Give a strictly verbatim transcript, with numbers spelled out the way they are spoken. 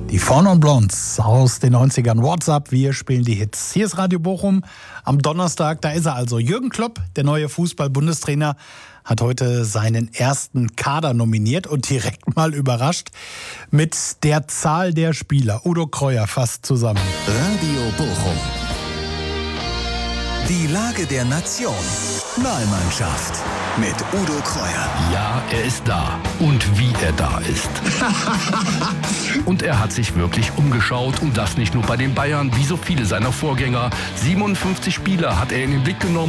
Die Fawn und Blondes aus den neunzigern. WhatsApp, wir spielen die Hits. Hier ist Radio Bochum am Donnerstag. Da ist er also. Jürgen Klopp, der neue Fußball-Bundestrainer, hat heute seinen ersten Kader nominiert und direkt mal überrascht mit der Zahl der Spieler. Udo Kreuer fasst zusammen. Radio Bochum. Die Lage der Nation. Wahlmannschaft mit Udo Kreuer. Ja, er ist da. Und wie er da ist. Und er hat sich wirklich umgeschaut. Und das nicht nur bei den Bayern, wie so viele seiner Vorgänger. siebenundfünfzig Spieler hat er in den Blick genommen.